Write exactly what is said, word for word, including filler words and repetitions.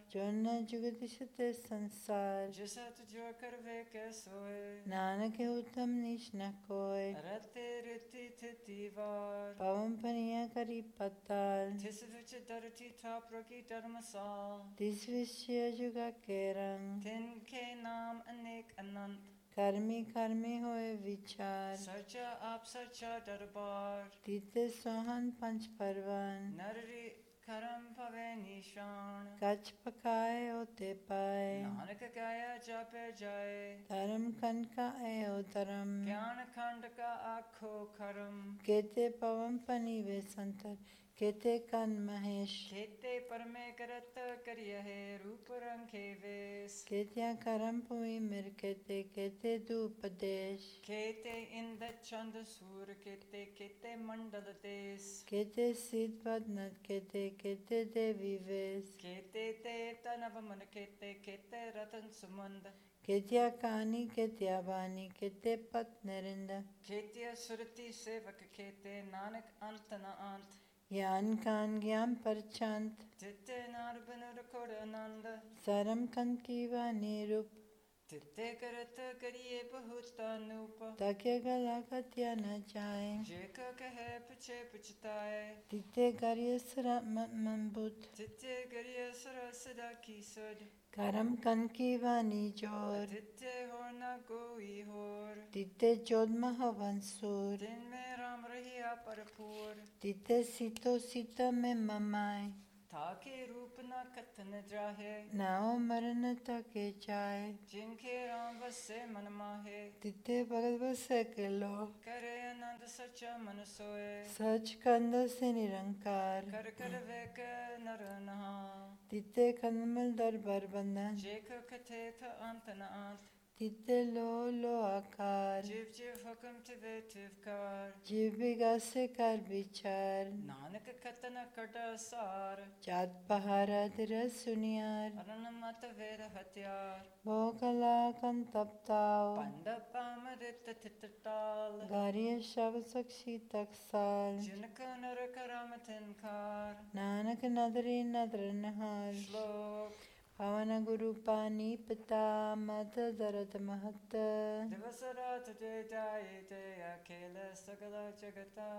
जो न जुगत सते संसार। जिसा तुझो करवे के सोए, नानक उत्तम नीच न कोय। रते रिति थिति वार, पवन पनिया करी पताल। थिस विच धरती था प्रकी धर्मसाल, तिस विषय जुगा के रंग। तिनके नाम अनेक अनंत, कर्मी कर्मी होए विचार। सचा आप सचा दरबार, तीते सोहन पंच परवन। नररी करम भवे निशान, कच पकाए होते पाए। नानक गाया जापे जाए, धर्म कन का एओ धर्म। ज्ञान खंड का आखो खरम, केते पवन पनी वे संतर। केते कन महेश। खेते पर में करत करिय है रूप रंगे वेश, केत्या करम पुई मिर केते केते दूपदेश। खेते इंद चंद सूर, केते केते मंडल देश, केते सिद्ध पदनत केते केते देवी वेश। केते ते तनव मन, केते केते रतन सुमंद, केत्या कानी केत्या बानी केते पत नरिंद। खेतिया सुरति सेवक, खेते नानक अंत न अंत, ज्ञान कान ज्ञान परचंत। तिते नार बिनुर कोड आनंद, सरम कन की वानी रूप। तिते करत करिए बहुत अनूप, तके गला कत्या न जाए। जेक कहे पिछे पछताए, तिते करिय सरा मत मंबुत। तिते करिए सर सदा की सुध, करम कन की वानी जोर। तिते हो न कोई होर, तिते चोद महवन सूर। दिन में राम रहिया परपूर, तिते सीतो सीता में ममाय। ताके रूप न कथन जाहे, नाओ मरण तके चाय। जिनके राम बसे मन माहे, तिते भगत बसे के लो। करे आनंद सचा मन सोए, सच कंद से निरंकार। कर कर वेक नर नहा, तिते कनमल दरबार बंधन। जेक कथे थ अंत न अंत, तिते लो लो आकार। जीव जीव हुक्म तिवे तिवकार, जीव बिगासे कर विचार। नानक कथन कट सार, जात पहारा धीर सुनियार। अरन मत वेद हत्यार, भोकला कन तपताओ। पंडप अमृत थित टाल, गारिय शव सक्षी तकसाल। जिनका नर करम तिनकार, नानक नदरी नदर नहार। श्लोक पवन गुरु पानी पिता मत दरत महत। दिवस रात जय जाय जय अखिल सकल जगता,